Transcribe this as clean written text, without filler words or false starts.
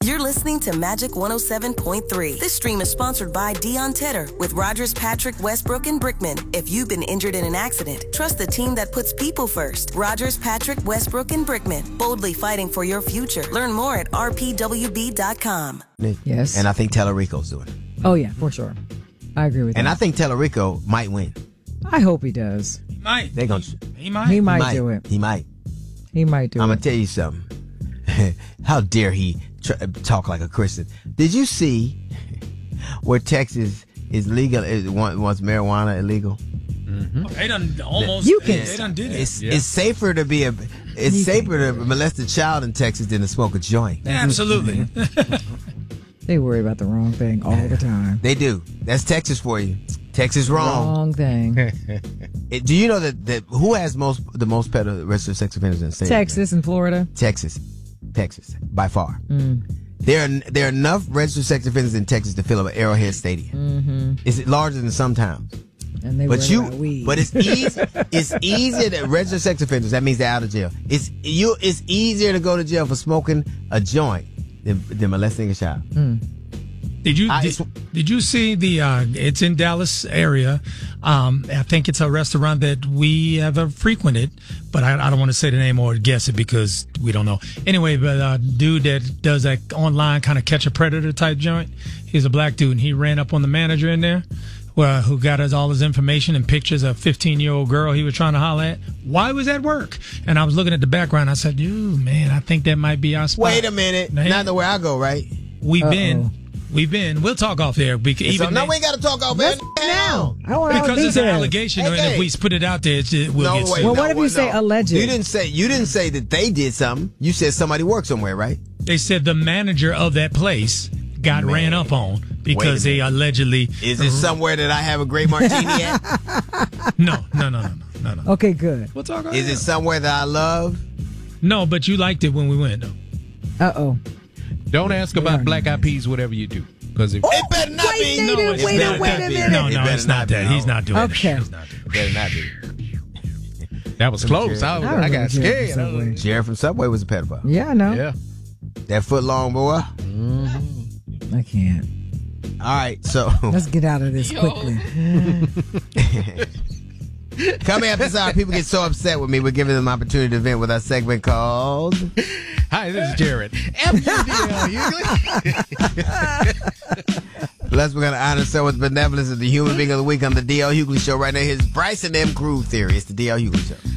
You're listening to Magic 107.3. This stream is sponsored by Deion Tedder with Rogers, Patrick, Westbrook, and Brickman. If you've been injured in an accident, trust the team that puts people first. Rogers, Patrick, Westbrook, and Brickman. Boldly fighting for your future. Learn more at rpwb.com. Yes. And I think Tellerico's doing it. Oh, yeah, for sure. I agree with that. And I think Tellerico might win. I hope he does. He might. He might do it. He might. He might do it. I'm going to tell you something. How dare he talk like a Christian? Did you see where Texas is legal, wants marijuana illegal? Mm-hmm. They done almost. They done did it. It's safer to be safer to molest a child in Texas than to smoke a joint. Yeah, absolutely. They worry about the wrong thing all the time. They do. That's Texas for you. Texas wrong. Wrong thing. Do you know that who has the most registered sex offenders in the state? Texas and Florida. Texas, by far. There are enough registered sex offenders in Texas to fill up an Arrowhead Stadium. Mm-hmm. It's larger than some towns. And they worry about weed. But it's easy. It's easier to register sex offenders. That means they're out of jail. It's easier to go to jail for smoking a joint than molesting a child. Did you see the? It's in Dallas area. I think it's a restaurant that we have frequented, but I don't want to say the name or guess it because we don't know. Anyway, but a dude that does that online kind of catch a predator type joint. He's a black dude, and he ran up on the manager in there, who got us all his information and pictures of a 15-year-old girl he was trying to holler at. Why was that work? And I was looking at the background. I said, man, I think that might be our spot. Wait a minute. Not the where I go, right? We've been. We'll talk off there. We ain't got to talk off there now. Because it's an allegation, and if we put it out there, we'll get sued. What if you say alleged? You didn't say that they did something. You said somebody worked somewhere, right? They said the manager of that place got ran up on because they allegedly. Is it somewhere that I have a great martini at? No. Okay, good. We'll talk. Is it somewhere that I love? No, but you liked it when we went, though. Don't ask about Black Eyed Peas, whatever you do. Because it better not be. Wait a minute. No, it's not that. He's not doing it. Okay. It better not be. That was close. I got scared. Jared from Subway was a pedophile. Yeah, I know. Yeah. That foot long boy. I can't. All right, so let's get out of this quickly. Coming up this hour, people get so upset with me. We're giving them an opportunity to vent with our segment called Hi, this is Jared. Plus, we're going to honor someone's benevolence as the human being of the week on the D.L. Hughley Show. Right now, here's Bryson M. Groove Theory. It's the D.L. Hughley Show.